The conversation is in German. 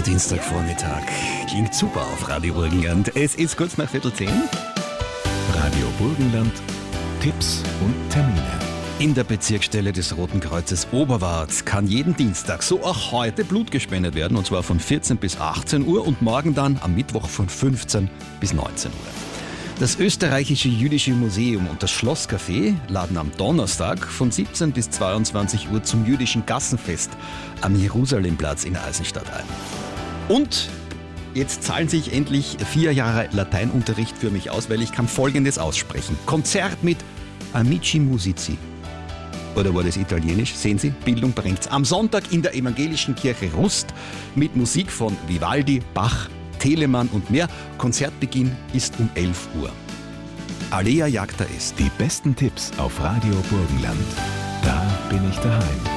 Dienstagvormittag. Klingt super auf Radio Burgenland. Es ist kurz nach 9:15. Radio Burgenland, Tipps und Termine. In der Bezirksstelle des Roten Kreuzes Oberwart kann jeden Dienstag, so auch heute, Blut gespendet werden. Und zwar von 14 bis 18 Uhr und morgen dann am Mittwoch von 15 bis 19 Uhr. Das Österreichische Jüdische Museum und das Schlosscafé laden am Donnerstag von 17 bis 22 Uhr zum Jüdischen Gassenfest am Jerusalemplatz in Eisenstadt ein. Und jetzt zahlen sich endlich 4 Jahre Lateinunterricht für mich aus, weil ich kann Folgendes aussprechen. Konzert mit Amici Musici. Oder war das Italienisch? Sehen Sie, Bildung bringt's. Am Sonntag in der evangelischen Kirche Rust mit Musik von Vivaldi, Bach, Telemann und mehr. Konzertbeginn ist um 11 Uhr. Alea Jagda ist. Die besten Tipps auf Radio Burgenland. Da bin ich daheim.